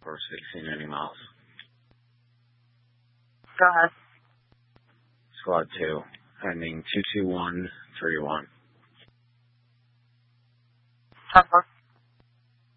over 1690 miles. Go ahead. Squad 2, ending 22131. 10-4.